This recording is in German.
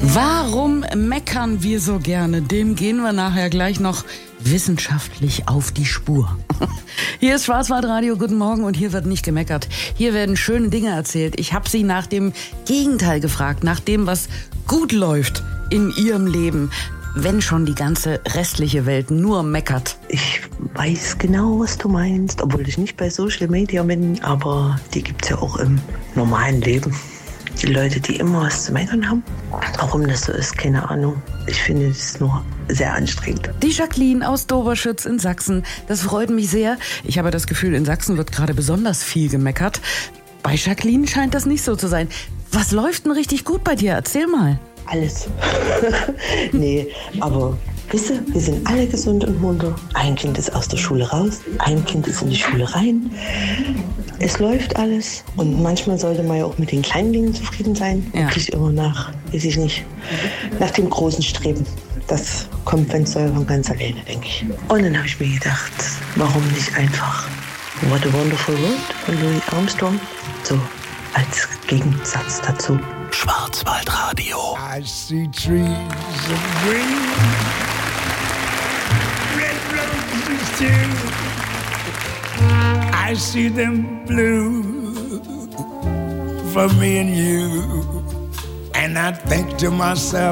Warum meckern wir so gerne? Dem gehen wir nachher gleich noch wissenschaftlich auf die Spur. Hier ist Schwarzwaldradio, guten Morgen, und hier wird nicht gemeckert. Hier werden schöne Dinge erzählt. Ich habe Sie nach dem Gegenteil gefragt, nach dem, was gut läuft in Ihrem Leben, wenn schon die ganze restliche Welt nur meckert. Ich weiß genau, was du meinst, obwohl ich nicht bei Social Media bin, aber die gibt's ja auch im normalen Leben. Die Leute, die immer was zu meckern haben. Warum das so ist, keine Ahnung. Ich finde es nur sehr anstrengend. Die Jacqueline aus Doberschütz in Sachsen. Das freut mich sehr. Ich habe das Gefühl, in Sachsen wird gerade besonders viel gemeckert. Bei Jacqueline scheint das nicht so zu sein. Was läuft denn richtig gut bei dir? Erzähl mal. Alles. Nee, aber wisst ihr, wir sind alle gesund und munter. Ein Kind ist aus der Schule raus, ein Kind ist in die Schule rein. Es läuft alles und manchmal sollte man ja auch mit den kleinen Dingen zufrieden sein. Ja. Wirklich immer nach dem großen Streben. Das kommt, wenn es soll, von ganz alleine, denke ich. Und dann habe ich mir gedacht, warum nicht einfach What a Wonderful World von Louis Armstrong so als Gegensatz dazu. Schwarzwaldradio. I see trees of green, red roses too. I see them blue for me and you. And I think to myself,